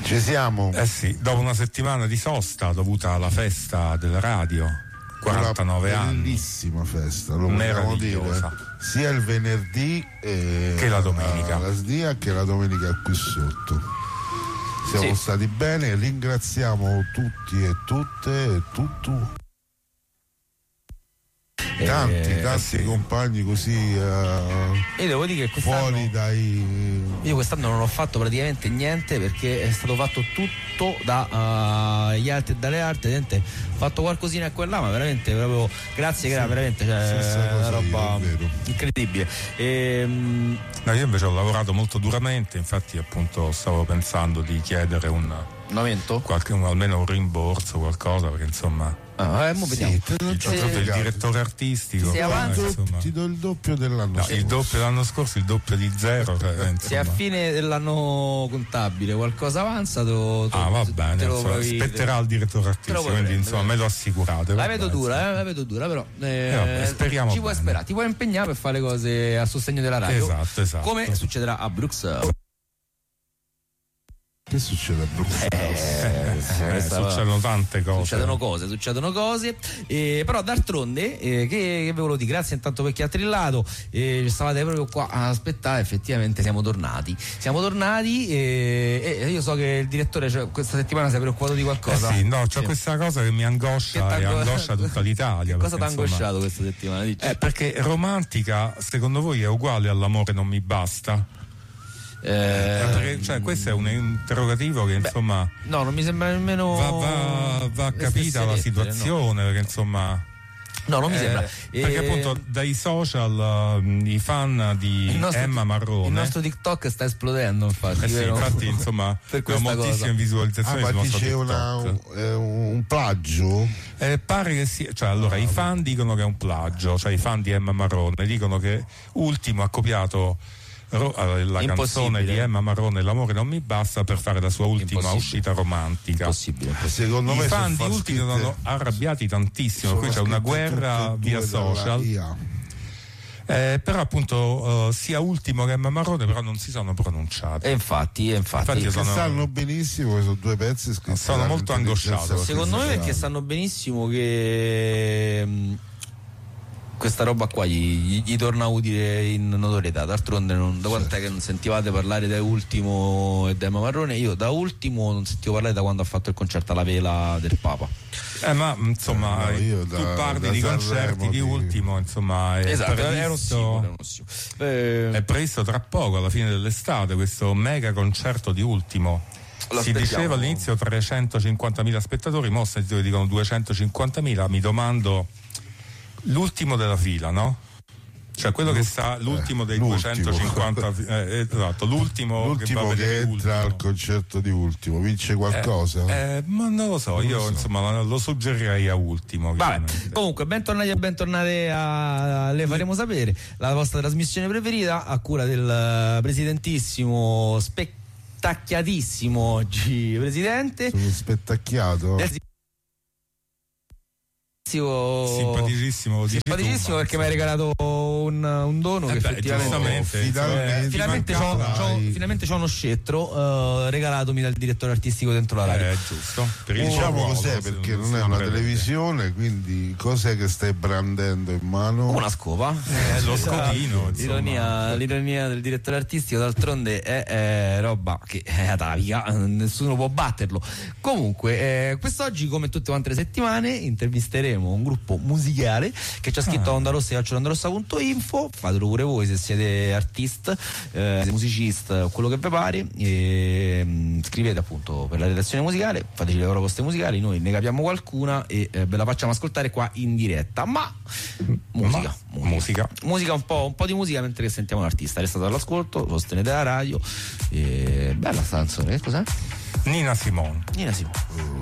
Ci siamo. Sì, dopo una settimana di sosta dovuta alla festa della radio, 49 anni. Bellissima festa, lo vogliamo dire. Sia il venerdì che la domenica. La SDIA che la domenica qui sotto. Siamo stati bene, ringraziamo tutti e tutte e tutto. Tanti compagni così io devo dire che fuori dai. Io quest'anno non ho fatto praticamente niente perché è stato fatto tutto dagli altri e dalle altre. Ho fatto qualcosina qua e là, ma veramente proprio grazie, che era veramente una roba incredibile. No, io invece ho lavorato molto duramente, infatti appunto stavo pensando di chiedere un aumento? Almeno un rimborso, qualcosa, perché insomma vediamo. Il direttore artistico ti do il doppio dell'anno scorso. Il doppio dell'anno scorso, il doppio di zero. Se a fine dell'anno contabile qualcosa avanza, va bene, spetterà al direttore artistico, quindi insomma me lo assicurate. La vedo dura, però speriamo. Ci puoi sperare, ti puoi impegnare per fare le cose a sostegno della radio. Esatto. Come succederà a Bruxelles. Che succede a Bruxelles? Succedono tante cose. Succedono cose. Però d'altronde, che ve lo dico, grazie intanto per chi ha trillato. Stavate proprio qua a aspettare, effettivamente siamo tornati. E io so che il direttore questa settimana si è preoccupato di qualcosa. C'è questa cosa che mi angoscia e angoscia tutta l'Italia. Che cosa ti ha angosciato questa settimana? Dici? Perché romantica, secondo voi, è uguale all'amore non mi basta? Perché, questo è un interrogativo che insomma no, non mi sembra nemmeno va capita la situazione, perché insomma no, non mi sembra, perché appunto dai social i fan di Emma Marrone, il nostro TikTok sta esplodendo, infatti. Infatti insomma abbiamo moltissime visualizzazioni ma sul nostro dice un plagio? Pare che sia, allora i fan dicono che è un plagio, i fan di Emma Marrone dicono che Ultimo ha copiato la canzone di Emma Marrone, L'amore non mi basta, per fare la sua ultima uscita romantica. Impossibile. Secondo me i fan di Ultimo sono arrabbiati tantissimo, qui c'è una guerra via social. Però appunto sia Ultimo che Emma Marrone però non si sono pronunciati. E infatti stanno benissimo, sono due pezzi scritti. Sono molto angosciato. Secondo me perché sanno benissimo che questa roba qua gli torna utile in notorietà. D'altronde da quant'è che non sentivate parlare da Ultimo e da Emma Marrone? Io da Ultimo non sentivo parlare da quando ha fatto il concerto alla vela del Papa. Ma insomma tu parli di concerti di Ultimo, insomma è previsto tra poco, alla fine dell'estate, questo mega concerto di Ultimo. Diceva all'inizio 350.000 spettatori, mo si dicono 250.000. Mi domando, l'ultimo della fila, no? Quello che sta l'ultimo dei 250, esatto, l'ultimo che entra al concerto di Ultimo vince qualcosa? Ma non lo so, insomma lo suggerirei a Ultimo. Vabbè, comunque bentornati e bentornate le faremo sapere la vostra trasmissione preferita a cura del presidentissimo spettacchiatissimo oggi presidente. Sono spettacchiato. Simpaticissimo perché mi hai regalato un dono che effettivamente finalmente c'ho uno scettro regalatomi dal direttore artistico dentro la radio. Giusto. Diciamo cos'è, perché non è una televisione, quindi cos'è che stai brandendo in mano? Una scopa. Lo scopino. L'ironia del direttore artistico, d'altronde è roba che è atavica, nessuno può batterlo. Comunque quest'oggi, come tutte quante le settimane, intervisteremo un gruppo musicale che ci ha scritto a ondarossa@ondarossa.info. Fatelo pure voi se siete artist, musicista, quello che vi pare, e scrivete appunto per la redazione musicale, fateci le loro proposte musicali, noi ne capiamo qualcuna e ve la facciamo ascoltare qua in diretta. Musica un po' di musica mentre che sentiamo l'artista. Restate all'ascolto, sostenete la radio. Bella sta canzone, che cos'è? Nina Simone.